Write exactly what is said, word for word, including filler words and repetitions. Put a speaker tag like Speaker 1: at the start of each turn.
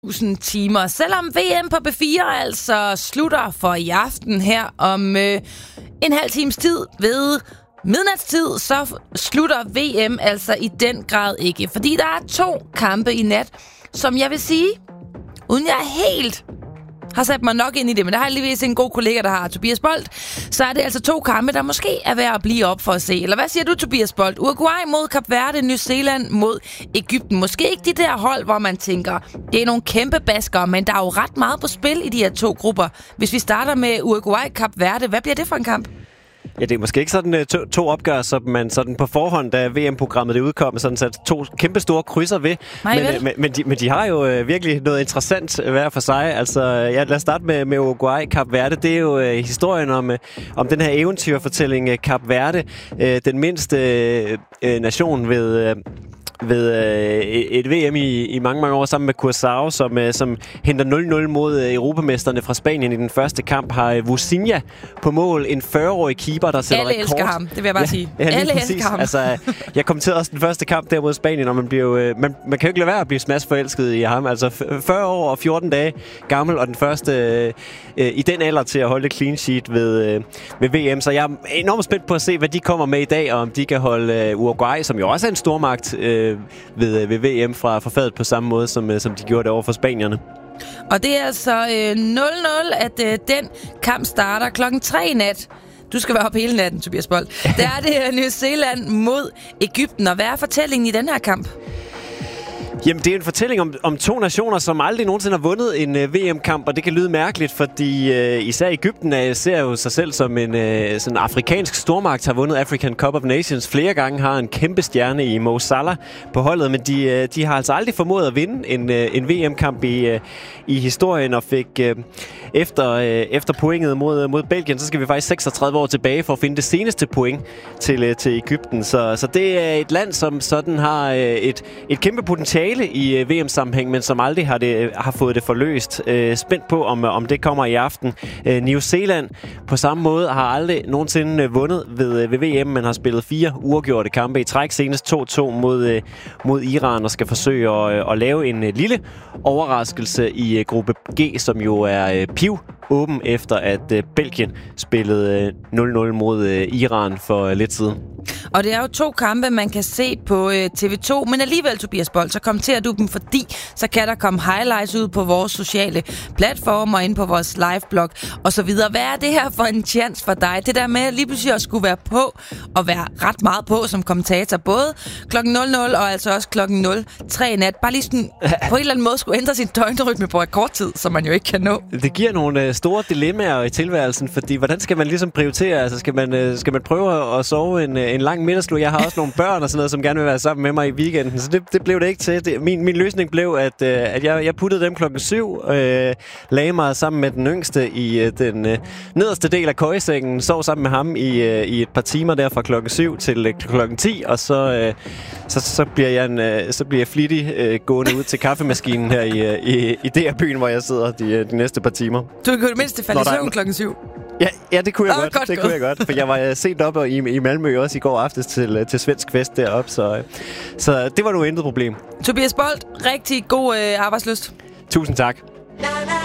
Speaker 1: tusind timer. Selvom V M på B fire altså slutter for i aften her om øh, en halv times tid ved midnatstid, så slutter V M altså i den grad ikke. Fordi der er to kampe i nat, som jeg vil sige, uden jeg er helt har sat mig nok ind i det, men der har jeg lige en god kollega, der har Tobias Bolt, så er det altså to kampe, der måske er værd at blive op for at se. Eller hvad siger du, Tobias Bolt? Uruguay mod Kap Verde, New Zealand mod Egypten. Måske ikke de der hold, hvor man tænker, det er nogle kæmpe baskere, men der er jo ret meget på spil i de her to grupper. Hvis vi starter med Uruguay Kap Verde, hvad bliver det for en kamp?
Speaker 2: Ja, det er måske ikke sådan to, to opgør, som man sådan på forhånd, da V M-programmet det udkom, sådan sat to kæmpe store krydser ved.
Speaker 1: Nej,
Speaker 2: men, men, men, de, men de har jo øh, virkelig noget interessant hver for sig. Altså, ja, lad os starte med, med Uruguay Kap Verde. Det er jo øh, historien om, øh, om den her eventyrfortælling øh, Kap Verde, øh, den mindste øh, nation ved... Øh, ved øh, et V M i, i mange, mange år sammen med Curaçao, som, øh, som henter nul nul mod øh, europamesterne fra Spanien i den første kamp, har øh, Vucinha på mål, en fyrre-årig keeper, der sætter
Speaker 1: Alle
Speaker 2: rekord.
Speaker 1: elsker ham, det vil jeg bare
Speaker 2: ja,
Speaker 1: sige.
Speaker 2: Ja,
Speaker 1: Alle
Speaker 2: præcis.
Speaker 1: elsker ham.
Speaker 2: Altså, jeg kommenterede også den første kamp der mod Spanien, og man, bliver jo, øh, man, man kan jo ikke lade være at blive smadsforelsket i ham. Altså fyrre år og fjorten dage gammel, og den første øh, øh, i den alder til at holde clean sheet ved, øh, ved V M. Så jeg er enormt spændt på at se, hvad de kommer med i dag, og om de kan holde øh, Uruguay, som jo også er en stormagt, øh, ved, ved V M fra forfadet på samme måde, som, som de gjorde det over for spanierne.
Speaker 1: Og det er altså øh, nul nul, at øh, den kamp starter klokken tre i nat. Du skal være oppe hele natten, Tobias Bolt. Der er det New Zealand mod Egypten. Og hvad er fortællingen i den her kamp?
Speaker 2: Jamen, det er en fortælling om, om to nationer, som aldrig nogensinde har vundet en uh, V M-kamp, og det kan lyde mærkeligt, fordi uh, især Egypten uh, ser jo sig selv som en uh, sådan afrikansk stormagt, har vundet African Cup of Nations flere gange, har en kæmpe stjerne i Mo Salah på holdet, men de, uh, de har altså aldrig formået at vinde en, uh, en V M-kamp i, uh, i historien, og fik uh, efter, uh, efter pointet mod, mod Belgien, så skal vi faktisk seksogtredive år tilbage for at finde det seneste point til, uh, til Egypten. Så, så det er et land, som sådan har uh, et, et kæmpe potentiale i V M-sammenhæng, men som aldrig har, det, har fået det forløst. Øh, spændt på, om, om det kommer i aften. Øh, New Zealand på samme måde har aldrig nogensinde vundet ved, ved V M, men har spillet fire uafgjorte kampe i træk, senest to to mod, øh, mod Iran, og skal forsøge at, at lave en øh, lille overraskelse i øh, gruppe G, som jo er øh, piv åben efter, at øh, Belgien spillede øh, nul nul mod øh, Iran for øh, lidt siden.
Speaker 1: Og det er jo to kampe, man kan se på øh, T V to, men alligevel, Tobias Bolt, så kommenterer du dem, fordi så kan der komme highlights ud på vores sociale platformer, ind på vores liveblog og så videre. Hvad er det her for en chance for dig? Det der med lige pludselig at skulle være på og være ret meget på som kommentator, både klokken nul nul og altså også klokken nul tre i nat. Bare lige sådan på en eller anden måde skulle ændre sin døgnrytme på rekordtid, som man jo ikke kan nå.
Speaker 2: Det giver nogle øh, store dilemmaer i tilværelsen, fordi hvordan skal man ligesom prioritere? Altså skal man, øh, skal man prøve at sove en, en lang middagslur? Jeg har også nogle børn og sådan noget, som gerne vil være sammen med mig i weekenden, så det, det blev det ikke til. Det, min, min løsning blev, at, øh, at jeg, jeg puttede dem klokken syv, øh, lagde mig sammen med den yngste i øh, den øh, nederste del af køjesængen, sov sammen med ham i, øh, i et par timer der fra klokken syv til øh, klokken ti, og så, øh, så, så bliver jeg, en, øh, så bliver jeg flittig øh, gående ud til kaffemaskinen her i, øh, i, i D R-byen, hvor jeg sidder de, de næste par timer.
Speaker 1: Du kunne det mindste falde i søvn klokken syv.
Speaker 2: Ja, ja, det kunne jeg
Speaker 1: oh,
Speaker 2: godt.
Speaker 1: godt.
Speaker 2: Det kunne jeg godt, for jeg var sent oppe i, i Malmø også i går aftes til, til svensk fest deroppe, så, så det var nu intet problem.
Speaker 1: Tobias Bolt, rigtig god øh, arbejdslyst.
Speaker 2: Tusind tak.